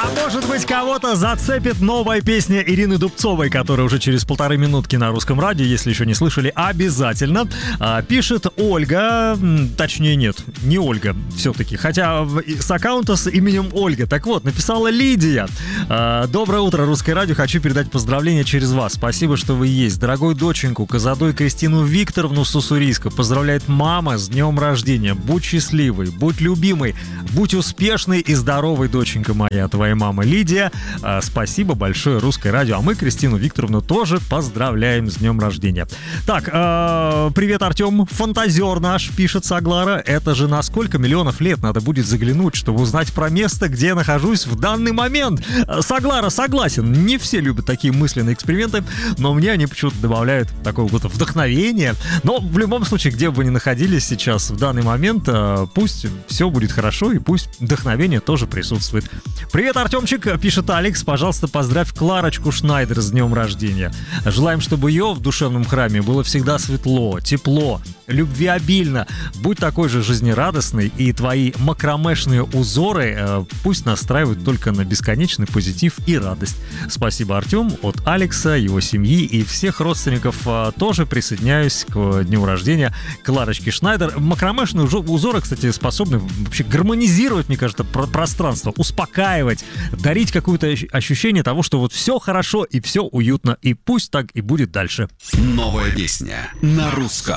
Может быть, кого-то зацепит новая песня Ирины Дубцовой, которая уже через 1,5 минутки на Русском радио, если еще не слышали, обязательно. Пишет Ольга, точнее нет, не Ольга все-таки, хотя с аккаунта с именем Ольга. Так вот, написала Лидия. Доброе утро, Русское радио, хочу передать поздравления через вас. Спасибо, что вы есть. Дорогую доченьку, Козадой Кристину Викторовну с Уссурийска поздравляет мама с днем рождения. Будь счастливой, будь любимой, будь успешной и здоровой, доченька моя, твоя мама Лидия. Спасибо большое, Русское радио. А мы Кристину Викторовну тоже поздравляем с днем рождения. Так, привет, Артем. Фантазер наш, пишет Саглара. Это же на сколько миллионов лет надо будет заглянуть, чтобы узнать про место, где я нахожусь в данный момент. Саглара, согласен. Не все любят такие мысленные эксперименты, но мне они почему-то добавляют такого вот вдохновения. Но в любом случае, где бы вы ни находились сейчас в данный момент, пусть все будет хорошо и пусть вдохновение тоже присутствует. Привет, Артемчик, пишет Алекс. Пожалуйста, поздравь Кларочку Шнайдер с днем рождения. Желаем, чтобы ее в душевном храме было всегда светло, тепло, любвеобильно. Будь такой же жизнерадостной, и твои макромешные узоры пусть настраивают только на бесконечный позитив и радость. Спасибо, Артем, от Алекса, его семьи и всех родственников. Тоже присоединяюсь к дню рождения Кларочки Шнайдер. Макромешные узоры, кстати, способны вообще гармонизировать, мне кажется, пространство, успокаивать, дарить какое-то ощущение того, что вот все хорошо и все уютно, и пусть так и будет дальше. Новая песня на русском.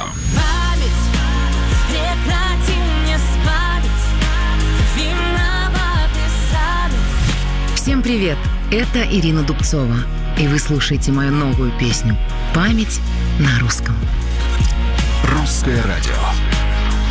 Всем привет, это Ирина Дубцова, и вы слушаете мою новую песню «Память на русском». Русское радио.